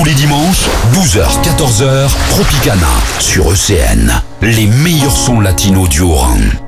les dimanches, 12h-14h, Tropicana sur ECN. Les meilleurs sons latinos du Haut-Rhin.